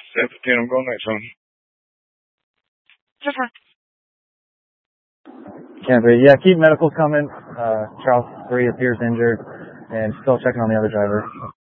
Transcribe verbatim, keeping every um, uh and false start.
seven fifteen, I'm going next one. Canterbury, yeah, keep medicals coming. Uh, Charles three appears injured, and still checking on the other driver.